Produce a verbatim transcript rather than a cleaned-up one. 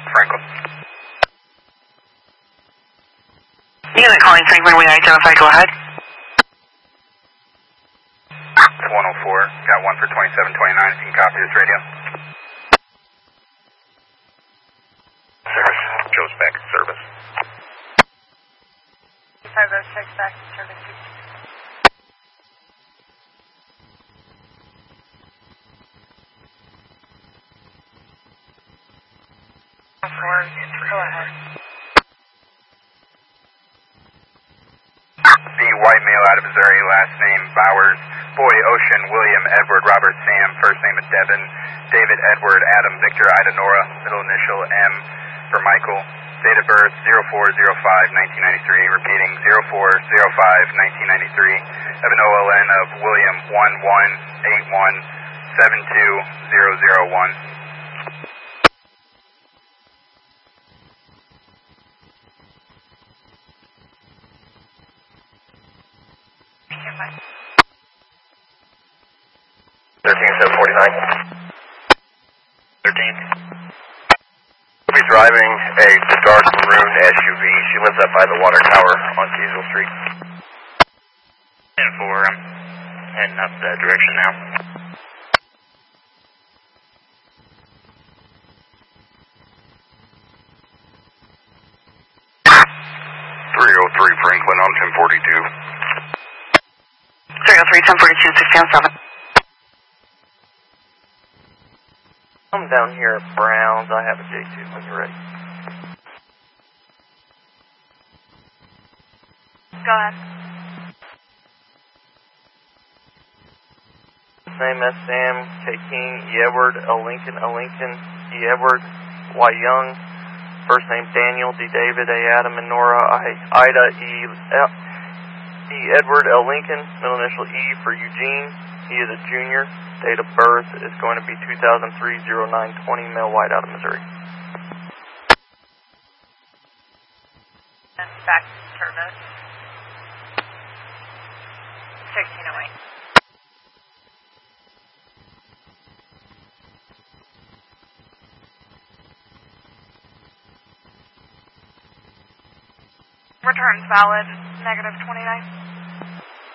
Franklin. Unit calling Franklin, we identify, go ahead. one oh four, got one for twenty-seven twenty-nine, if you can copy this radio. Service, Joe's back in service. five oh six back in service. Four, go ahead. The white male out of Missouri, last name Bowers, boy Ocean, William, Edward, Robert, Sam, first name is Devin, David, Edward, Adam, Victor, Ida, Nora, middle initial M for Michael, date of birth zero four zero five nineteen ninety-three, repeating zero four zero five nineteen ninety-three, have an O L N of William one one eight one seven two zero zero one. thirteen seven forty-nine. thirteen. We'll be driving a dark maroon S U V. She lives up by the water tower on Keysville Street. ten four, I'm heading up that direction now. three oh three Franklin on ten forty-two. three oh three, ten forty-two, sixteen oh seven. I'm down here at Browns. I have a J two when you're ready. Go ahead. Name S. Sam, K. King, E. Edward, L. Lincoln, L. Lincoln, E. Edward, Y. Young, first name Daniel, D. David, A. Adam, and Nora, I. Ida, E. L. E. Edward, L. Lincoln, middle initial E for Eugene. He is a junior. Date of birth is going to be two thousand three, oh nine twenty, male white out of Missouri. And back to service. sixteen oh eight. Returns valid, negative twenty-nine.